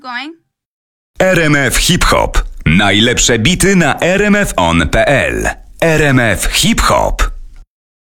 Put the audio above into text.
going. RMF Hip Hop. Najlepsze bity na rmfon.pl. RMF Hip Hop.